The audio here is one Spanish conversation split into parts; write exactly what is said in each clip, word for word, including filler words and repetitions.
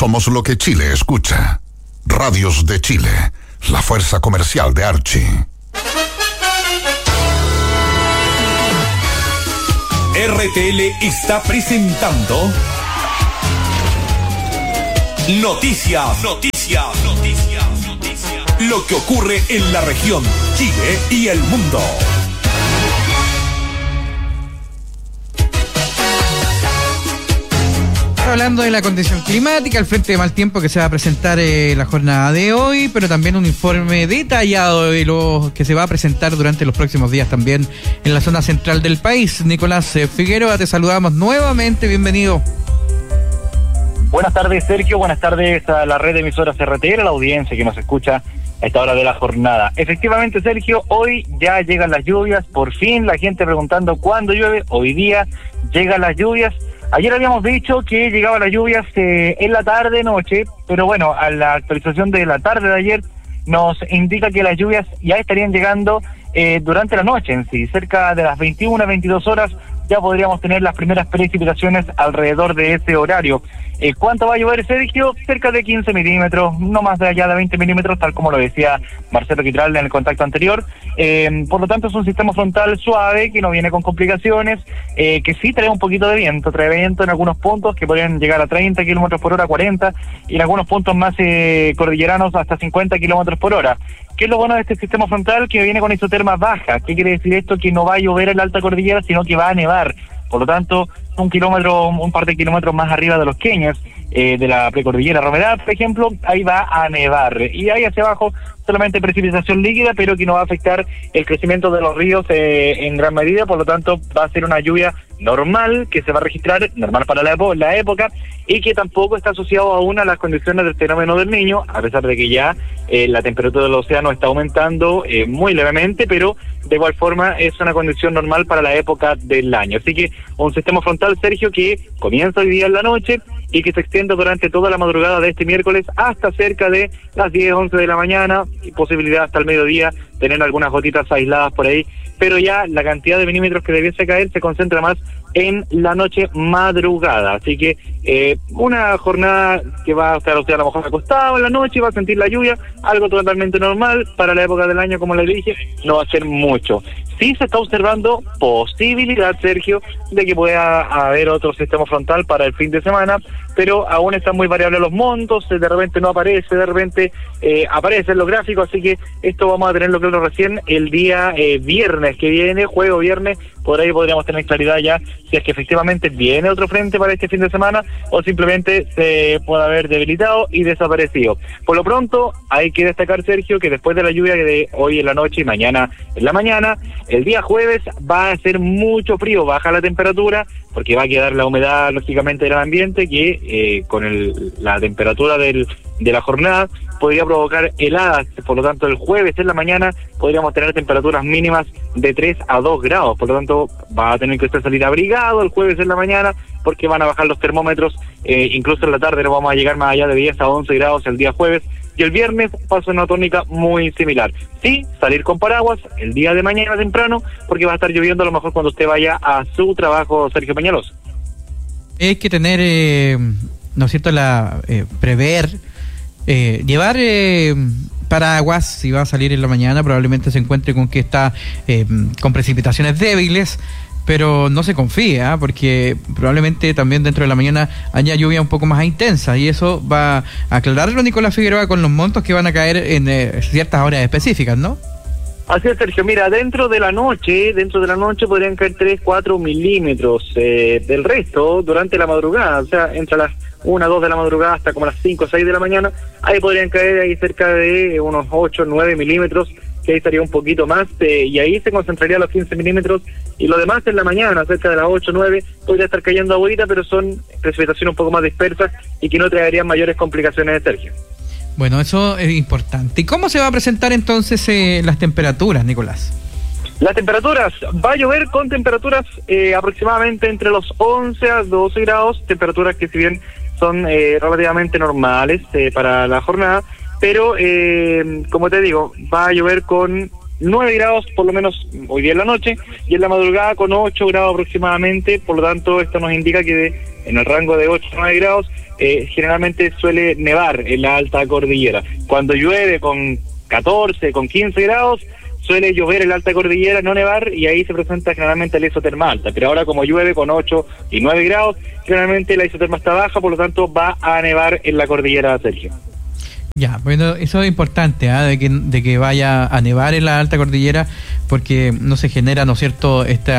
Somos lo que Chile escucha. Radios de Chile, la fuerza comercial de Archie. R T L está presentando Noticias, Noticias, Noticias, Noticias. Lo que ocurre en la región, Chile y el mundo. Hablando de la condición climática, el frente de mal tiempo que se va a presentar en eh, la jornada de hoy, pero también un informe detallado de lo que se va a presentar durante los próximos días también en la zona central del país. Nicolás eh, Figueroa, te saludamos nuevamente, bienvenido. Buenas tardes, Sergio, buenas tardes a la red de emisoras R T L, a la audiencia que nos escucha a esta hora de la jornada. Efectivamente, Sergio, hoy ya llegan las lluvias, por fin la gente preguntando cuándo llueve, hoy día llegan las lluvias. Ayer habíamos dicho que llegaban las lluvias eh, en la tarde-noche, pero bueno, a la actualización de la tarde de ayer nos indica que las lluvias ya estarían llegando eh, durante la noche en sí. Cerca de las veintiuna, veintidós horas ya podríamos tener las primeras precipitaciones alrededor de ese horario. Eh, ¿Cuánto va a llover, Sergio? Cerca de quince milímetros, no más de allá de veinte milímetros, tal como lo decía Marcelo Quitral en el contacto anterior. Eh, por lo tanto, es un sistema frontal suave que no viene con complicaciones, eh, que sí trae un poquito de viento, trae viento en algunos puntos que podrían llegar a treinta kilómetros por hora, cuarenta, y en algunos puntos más eh, cordilleranos hasta cincuenta kilómetros por hora. ¿Qué es lo bueno de este sistema frontal? Que viene con isoterma baja. ¿Qué quiere decir esto? Que no va a llover en la alta cordillera, sino que va a nevar. Por lo tanto, un kilómetro, un par de kilómetros más arriba de los Queñas, eh, de la precordillera Romeral, por ejemplo, ahí va a nevar. Y ahí hacia abajo solamente precipitación líquida, pero que no va a afectar el crecimiento de los ríos eh, en gran medida. Por lo tanto, va a ser una lluvia normal, que se va a registrar, normal para la, epo- la época, y que tampoco está asociado aún a las condiciones del fenómeno del Niño, a pesar de que ya eh, la temperatura del océano está aumentando eh, muy levemente, pero de igual forma es una condición normal para la época del año. Así que un sistema frontal, Sergio, que comienza hoy día en la noche y que se extiende durante toda la madrugada de este miércoles hasta cerca de las diez, once de la mañana, y posibilidad hasta el mediodía tener algunas gotitas aisladas por ahí, pero ya la cantidad de milímetros que debiese caer se concentra más en la noche madrugada. Así que eh, una jornada que va a estar usted a lo mejor acostado en la noche, va a sentir la lluvia, algo totalmente normal para la época del año, como le dije, no va a ser mucho. Sí se está observando posibilidad, Sergio, de que pueda haber otro sistema frontal para el fin de semana, pero aún están muy variables los montos, de repente no aparece, de repente eh, aparece en los gráficos, así que esto vamos a tenerlo claro recién el día eh, viernes que viene, jueves o viernes, por ahí podríamos tener claridad ya si es que efectivamente viene otro frente para este fin de semana o simplemente se puede haber debilitado y desaparecido. Por lo pronto hay que destacar, Sergio, que después de la lluvia de hoy en la noche y mañana en la mañana, el día jueves va a ser mucho frío, baja la temperatura, porque va a quedar la humedad lógicamente del ambiente que eh, con el, la temperatura del, de la jornada podría provocar heladas. Por lo tanto, el jueves en la mañana podríamos tener temperaturas mínimas de tres a dos grados, por lo tanto va a tener que usted salir abrigado el jueves en la mañana porque van a bajar los termómetros, eh, incluso en la tarde no vamos a llegar más allá de diez a once grados el día jueves, y el viernes pasa una tónica muy similar. Sí, salir con paraguas el día de mañana temprano, porque va a estar lloviendo a lo mejor cuando usted vaya a su trabajo, Sergio Peñalosa. Hay que tener, eh, ¿no es cierto?, la eh, prever, eh, llevar eh, paraguas si va a salir en la mañana, probablemente se encuentre con que está eh, con precipitaciones débiles, pero no se confía, ¿eh? Porque probablemente también dentro de la mañana haya lluvia un poco más intensa, y eso va a aclararlo Nicolás Figueroa con los montos que van a caer en eh, ciertas horas específicas, ¿no? Así es, Sergio. Mira, dentro de la noche, dentro de la noche podrían caer tres, cuatro milímetros. Eh, del resto, durante la madrugada, o sea, entre las una, dos de la madrugada hasta como las cinco, seis de la mañana, ahí podrían caer ahí cerca de unos ocho, nueve milímetros, que ahí estaría un poquito más, eh, y ahí se concentraría los quince milímetros, y lo demás en la mañana, cerca de las ocho, nueve, podría estar cayendo agüita, pero son precipitaciones un poco más dispersas y que no traerían mayores complicaciones de Sergio. Bueno, eso es importante. ¿Y cómo se va a presentar entonces eh, las temperaturas, Nicolás? Las temperaturas, va a llover con temperaturas eh, aproximadamente entre los once a doce grados, temperaturas que si bien son eh, relativamente normales eh, para la jornada, pero eh, como te digo, va a llover con nueve grados por lo menos hoy día en la noche, y en la madrugada con ocho grados aproximadamente. Por lo tanto, esto nos indica que de en el rango de ocho a nueve grados, eh, generalmente suele nevar en la alta cordillera. Cuando llueve con catorce, con quince grados, suele llover en la alta cordillera, no nevar, y ahí se presenta generalmente la isoterma alta. Pero ahora, como llueve con ocho y nueve grados, generalmente la isoterma está baja, por lo tanto va a nevar en la cordillera, Sergio. Ya, bueno, eso es importante, ¿eh? de que de que vaya a nevar en la alta cordillera, porque no se genera, ¿no es cierto?, este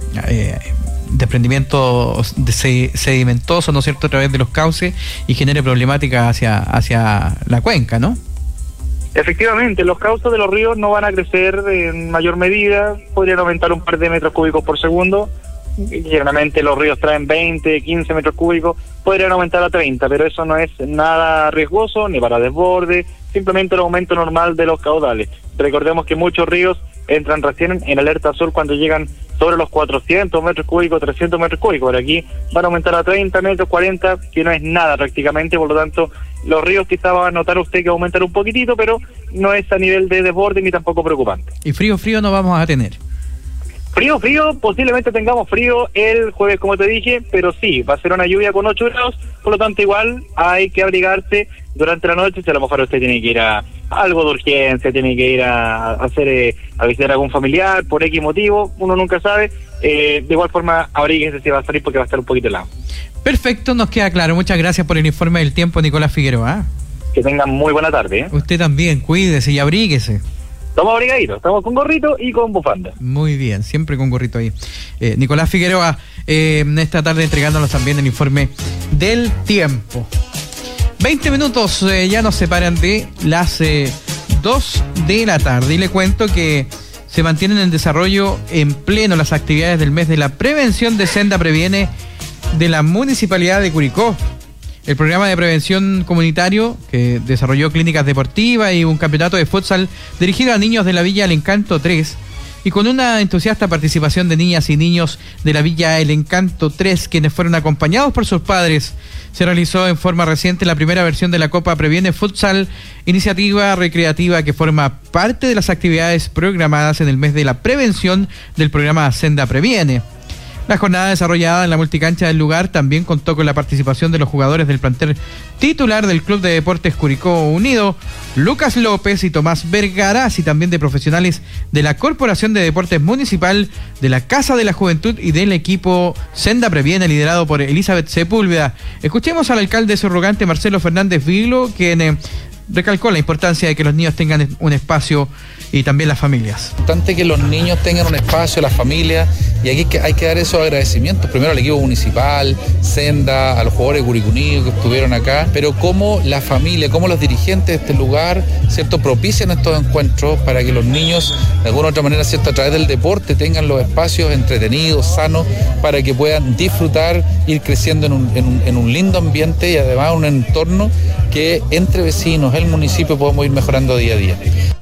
eh, desprendimiento de sedimentoso, ¿no es cierto?, a través de los cauces y genere problemática hacia, hacia la cuenca, ¿no? Efectivamente, los cauces de los ríos no van a crecer en mayor medida, podrían aumentar un par de metros cúbicos por segundo. Generalmente los ríos traen veinte, quince metros cúbicos, podrían aumentar a treinta, pero eso no es nada riesgoso ni para desborde, simplemente el aumento normal de los caudales. Recordemos que muchos ríos entran recién en alerta azul cuando llegan sobre los cuatrocientos metros cúbicos, trescientos metros cúbicos. Por aquí van a aumentar a treinta metros, cuarenta, que no es nada prácticamente. Por lo tanto, los ríos quizá va a notar usted que aumentan un poquitito, pero no es a nivel de desborde ni tampoco preocupante. Y frío, frío no vamos a tener. Frío, frío, posiblemente tengamos frío el jueves, como te dije, pero sí, va a ser una lluvia con ocho grados, por lo tanto igual hay que abrigarse durante la noche. Si a lo mejor usted tiene que ir a, a algo de urgencia, tiene que ir a, a hacer eh, a visitar a algún familiar, por X motivo, uno nunca sabe, eh, de igual forma abríguese si va a salir porque va a estar un poquito helado. Perfecto, nos queda claro. Muchas gracias por el informe del tiempo, Nicolás Figueroa. Que tengan muy buena tarde. ¿eh? Usted también, cuídese y abríguese. Estamos abrigaditos, estamos con gorrito y con bufanda. Muy bien, siempre con gorrito ahí. Eh, Nicolás Figueroa, eh, esta tarde entregándonos también el informe del tiempo. veinte minutos eh, ya nos separan de las eh, dos de la tarde. Y le cuento que se mantienen en desarrollo en pleno las actividades del mes de la prevención de Senda Previene de la Municipalidad de Curicó. El programa de prevención comunitario que desarrolló clínicas deportivas y un campeonato de futsal dirigido a niños de la Villa El Encanto tres, y con una entusiasta participación de niñas y niños de la Villa El Encanto tres, quienes fueron acompañados por sus padres, se realizó en forma reciente la primera versión de la Copa Previene Futsal, iniciativa recreativa que forma parte de las actividades programadas en el mes de la prevención del programa Senda Previene. La jornada desarrollada en la multicancha del lugar también contó con la participación de los jugadores del plantel titular del Club de Deportes Curicó Unido, Lucas López y Tomás Vergara, así también de profesionales de la Corporación de Deportes Municipal, de la Casa de la Juventud y del equipo Senda Previene, liderado por Elizabeth Sepúlveda. Escuchemos al alcalde subrogante Marcelo Fernández Viglo, quien eh, recalcó la importancia de que los niños tengan un espacio y también las familias. Es importante que los niños tengan un espacio, las familias, y aquí hay que, hay que dar esos agradecimientos, primero al equipo municipal, Senda, a los jugadores de Curicó Unido que estuvieron acá, pero cómo la familia, cómo los dirigentes de este lugar, ¿cierto?, propician estos encuentros para que los niños, de alguna u otra manera, ¿cierto?, a través del deporte tengan los espacios entretenidos, sanos, para que puedan disfrutar, ir creciendo en un, en un, en un lindo ambiente y además un entorno que entre vecinos, el municipio, podemos ir mejorando día a día.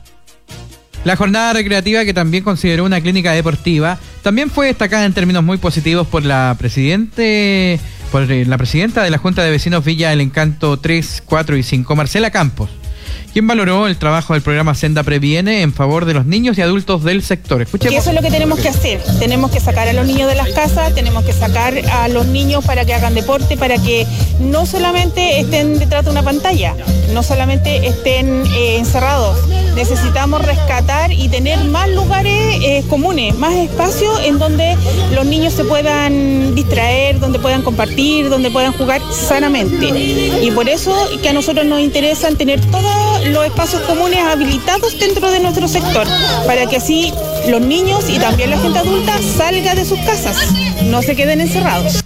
La jornada recreativa, que también consideró una clínica deportiva, también fue destacada en términos muy positivos por la presidente, por la presidenta de la Junta de Vecinos Villa El Encanto tres, cuatro y cinco, Marcela Campos, quien valoró el trabajo del programa Senda Previene en favor de los niños y adultos del sector. Escuchemos. Que eso es lo que tenemos que hacer. Tenemos que sacar a los niños de las casas, tenemos que sacar a los niños para que hagan deporte, para que no solamente estén detrás de una pantalla, no solamente estén eh, encerrados. Necesitamos rescatar y tener más lugares eh, comunes, más espacios en donde los niños se puedan distraer, donde puedan compartir, donde puedan jugar sanamente. Y por eso que a nosotros nos interesa tener todos los espacios comunes habilitados dentro de nuestro sector, para que así los niños y también la gente adulta salga de sus casas, no se queden encerrados.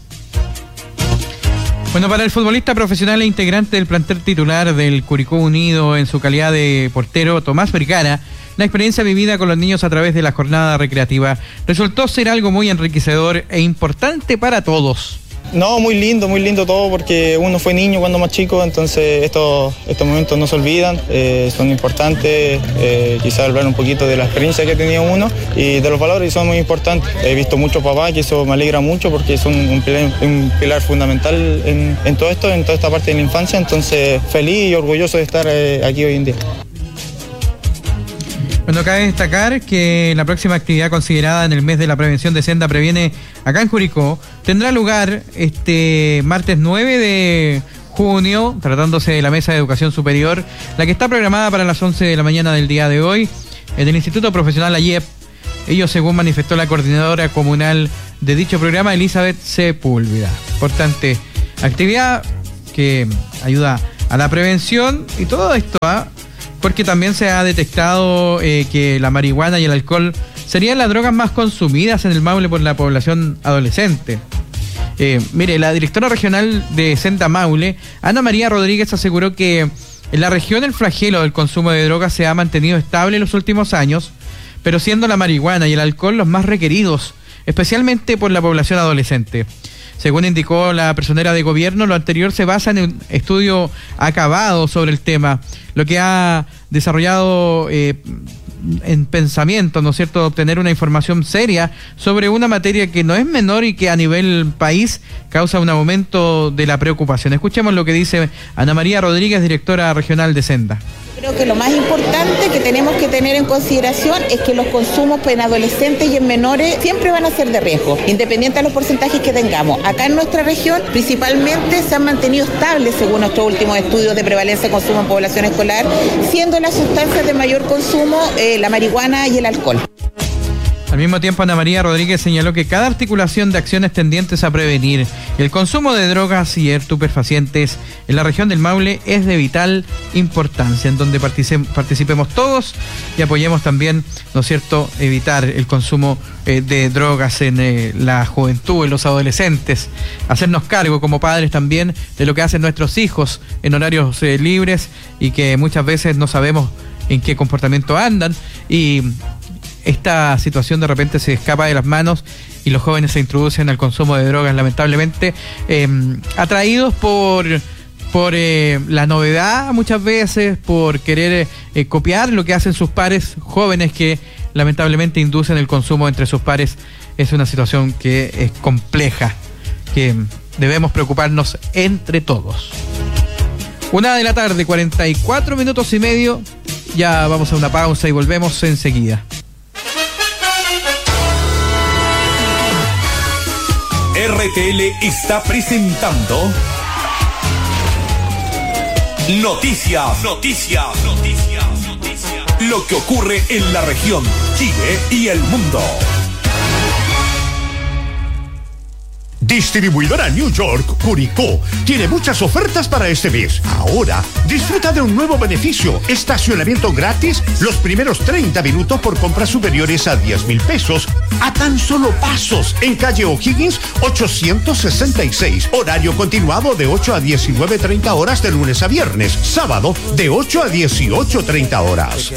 Bueno, para el futbolista profesional e integrante del plantel titular del Curicó Unido en su calidad de portero, Tomás Vergara, la experiencia vivida con los niños a través de la jornada recreativa resultó ser algo muy enriquecedor e importante para todos. No, muy lindo, muy lindo todo, porque uno fue niño cuando más chico, entonces estos, estos momentos no se olvidan, eh, son importantes, eh, quizás hablar un poquito de la experiencia que tenía uno y de los valores, son muy importantes. He visto muchos papás, que eso me alegra mucho porque son un pilar, un pilar fundamental en, en todo esto, en toda esta parte de la infancia, entonces feliz y orgulloso de estar eh, aquí hoy en día. Bueno, cabe destacar que la próxima actividad considerada en el mes de la prevención de Senda Previene acá en Curicó tendrá lugar este martes nueve de junio, tratándose de la Mesa de Educación Superior, la que está programada para las once de la mañana del día de hoy en el Instituto Profesional A Y E P. Ello según manifestó la coordinadora comunal de dicho programa, Elizabeth Sepúlveda. Importante actividad que ayuda a la prevención y todo esto, ¿eh? Porque también se ha detectado eh, que la marihuana y el alcohol serían las drogas más consumidas en el Maule por la población adolescente. Eh, mire, la directora regional de Senda Maule, Ana María Rodríguez, aseguró que en la región el flagelo del consumo de drogas se ha mantenido estable en los últimos años, pero siendo la marihuana y el alcohol los más requeridos, especialmente por la población adolescente. Según indicó la personera de gobierno, lo anterior se basa en un estudio acabado sobre el tema, lo que ha desarrollado eh, en pensamiento, ¿no es cierto?, obtener una información seria sobre una materia que no es menor y que a nivel país causa un aumento de la preocupación. Escuchemos lo que dice Ana María Rodríguez, directora regional de Senda. Creo que lo más importante que tenemos que tener en consideración es que los consumos en adolescentes y en menores siempre van a ser de riesgo, independiente de los porcentajes que tengamos. Acá en nuestra región principalmente se han mantenido estables según nuestros últimos estudios de prevalencia de consumo en población escolar, siendo las sustancias de mayor consumo eh, la marihuana y el alcohol. Al mismo tiempo, Ana María Rodríguez señaló que cada articulación de acciones tendientes a prevenir el consumo de drogas y estupefacientes en la región del Maule es de vital importancia, en donde participemos todos y apoyemos también, ¿no es cierto?, evitar el consumo eh, de drogas en eh, la juventud, en los adolescentes, hacernos cargo como padres también de lo que hacen nuestros hijos en horarios eh, libres y que muchas veces no sabemos en qué comportamiento andan, y esta situación de repente se escapa de las manos y los jóvenes se introducen al consumo de drogas, lamentablemente, eh, atraídos por, por eh, la novedad muchas veces, por querer eh, copiar lo que hacen sus pares jóvenes que lamentablemente inducen el consumo entre sus pares. Es una situación que es compleja, que debemos preocuparnos entre todos. Una de la tarde, cuarenta y cuatro minutos y medio, ya vamos a una pausa y volvemos enseguida. R T L está presentando Noticias, Noticias, Noticias, Noticias. Lo que ocurre en la región, Chile y el mundo. Distribuidora New York Curicó tiene muchas ofertas para este mes. Ahora, disfruta de un nuevo beneficio: estacionamiento gratis los primeros treinta minutos por compras superiores a diez mil pesos, a tan solo pasos, en calle O'Higgins ochocientos sesenta y seis. Horario continuado de ocho a diecinueve treinta horas de lunes a viernes. Sábado de ocho a dieciocho treinta horas.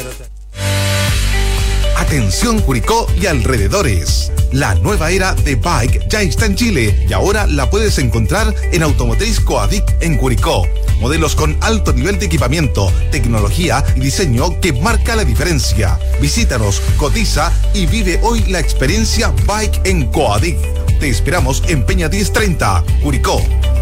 Atención Curicó y alrededores. La nueva era de Bike ya está en Chile y ahora la puedes encontrar en Automotriz Coadic en Curicó. Modelos con alto nivel de equipamiento, tecnología y diseño que marca la diferencia. Visítanos, cotiza y vive hoy la experiencia Bike en Coadic. Te esperamos en Peña diez treinta, Curicó.